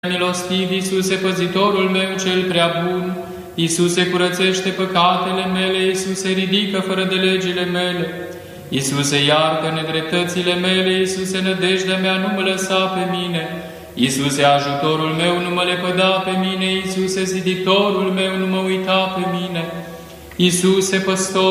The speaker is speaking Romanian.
Milostiv, Iisuse, păzitorul meu cel prea bun, Iisuse, curățește păcatele mele, Iisuse, ridică fără de legile mele, Iisuse, iartă nedreptățile mele, Iisuse, nădejdea mea, nu mă lăsa pe mine, Iisuse, ajutorul meu, nu mă lepăda pe mine, Iisuse, ziditorul meu, nu mă uita pe mine, Iisuse, păstor